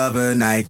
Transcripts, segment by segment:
overnight.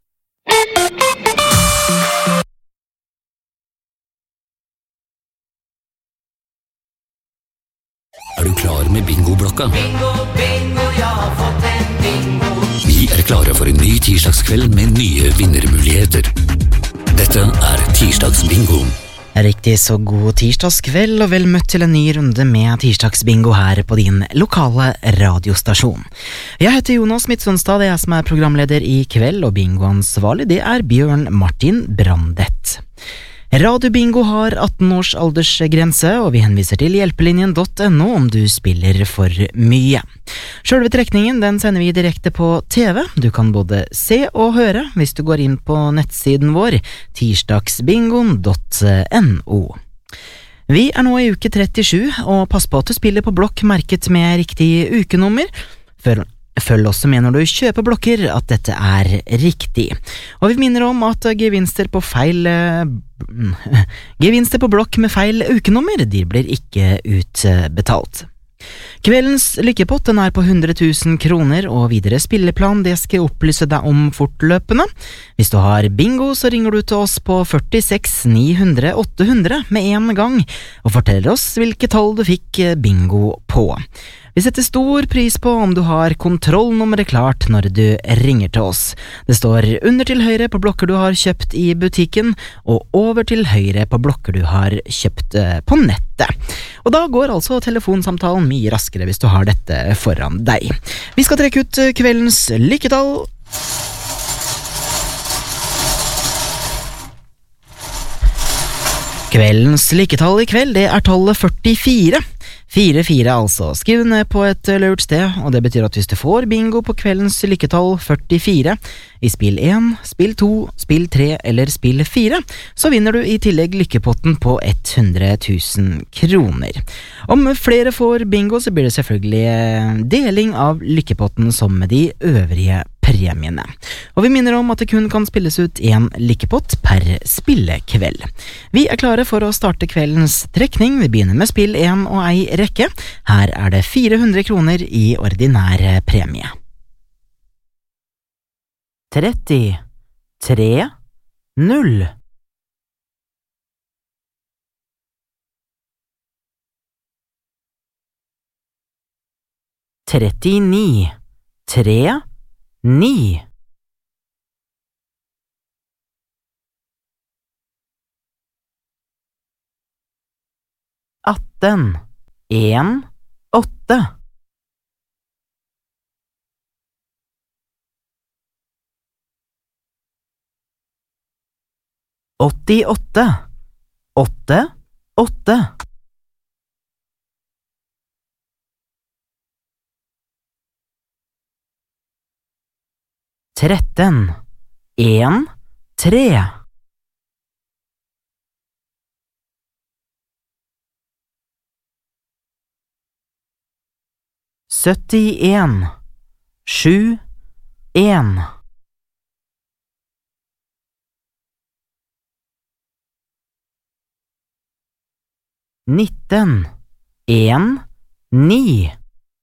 Du klar med bingoblokka? Bingo, bingo, jeg har fått en bingo. Vi klare for en ny tirsdagskveld med nye vinnermuligheter. Dette tirsdagsbingo. Riktig så god tirsdagskveld, og vel møtt til en ny runde med tirsdagsbingo her på din lokale radiostasjon. Jeg heter Jonas Midtsundstad, det jeg som programleder i kveld, og bingoansvarlig det Bjørn Martin Brandet. Radiobingo har 18 års aldersgrense, og vi henviser til hjelpelinjen.no om du spiller for mye. Selve trekningen den sender vi direkte på TV. Du kan både se og høre hvis du går inn på nettsiden vår tirsdagsbingoen.no. Vi nå i uke 37, og pass på at du spiller på blokk merket med riktig ukenummer. Følg også med når du kjøper blokker at dette riktig. Og vi minner om at gevinster på blokk med feil ukenummer, de blir ikke utbetalt. Kveldens lykkepott den på 100 000 kroner, og videre spilleplan det skal jeg opplyse deg om fortløpende. Hvis du har bingo, så ringer du til oss på 46 900 800 med en gang, og forteller oss hvilke tall du fikk bingo på. Vi setter stor pris på om du har kontrollnummeret klart når du ringer til oss. Det står under til høyre på blokker du har kjøpt i butikken, og over til høyre på blokker du har kjøpt på nettet. Og da går altså telefonsamtalen mye raskere hvis du har dette foran deg. Vi skal trekke ut kveldens lykketall. Kveldens lykketall i kveld, det tallet 44. 44 altså. Skriv ned på et lurt sted, og det betyr at hvis du får bingo på kveldens lykketall 44 i spill 1, spill 2, spill 3 eller spill 4, så vinner du i tillegg lykkepotten på 100 000 kroner. Om flere får bingo, så blir det selvfølgelig deling av lykkepotten som med de øvrige premiene. Og vi minner om at det kun kan spilles ut en lykkepott per spillekveld. Vi klare for å starte kveldens trekning. Vi begynner med spill 1 og ei rekke. Her det 400 kroner i ordinær premie. 30 3 0 39 3 9 18 1 8 88 8 8 13 1 3 71 7 1 19 1 9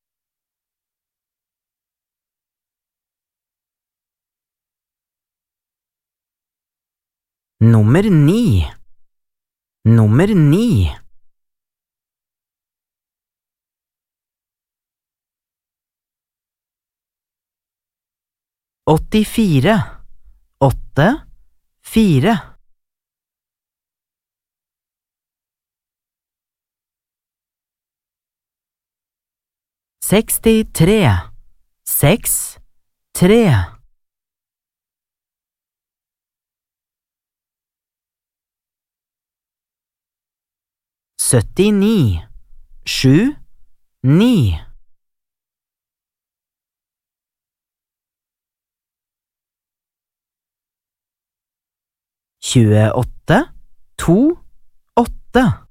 Nummer 9 Nummer 9 84 8 4 63 6 3 79 7 9 28 2 8